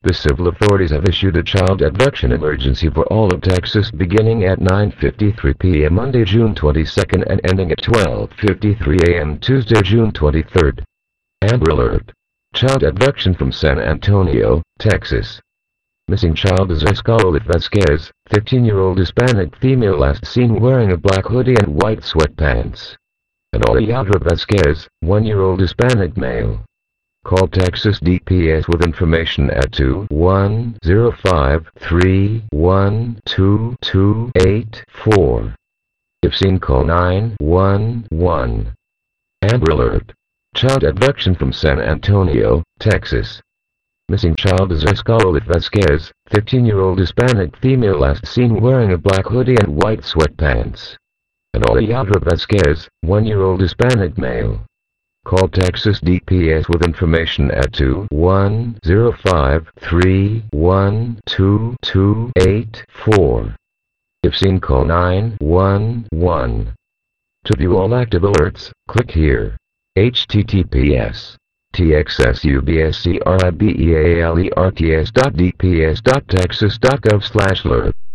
The civil authorities have issued a child abduction emergency for all of Texas beginning at 9:53 p.m. Monday, June 22nd and ending at 12:53 a.m. Tuesday, June 23rd. Amber Alert. Child abduction from San Antonio, Texas. Missing child is Escarlett Vasquez, 15-year-old Hispanic female last seen wearing a black hoodie and white sweatpants. And Alejandro Vasquez, 1-year-old Hispanic male. Call Texas DPS with information at 21053122284. If seen, call 911. Amber Alert. Child abduction from San Antonio, Texas. Missing child is Escarlett Vasquez, 15-year-old Hispanic female last seen wearing a black hoodie and white sweatpants. And Alejandro Vasquez, 1-year-old Hispanic male. Call Texas DPS with information at 21053122284. If seen, call 911. To view all active alerts, click here. https txsubscribealerts.dps.texas.gov/alert